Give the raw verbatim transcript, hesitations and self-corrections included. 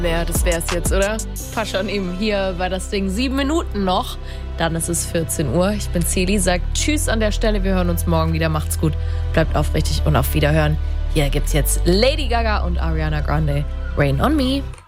mehr. Das wär's jetzt, oder? Passt schon eben. Hier war das Ding sieben Minuten noch. Dann ist es vierzehn Uhr. Ich bin Celi, sagt Tschüss an der Stelle. Wir hören uns morgen wieder. Macht's gut. Bleibt aufrichtig und auf Wiederhören. Hier gibt's jetzt Lady Gaga und Ariana Grande. Rain on Me.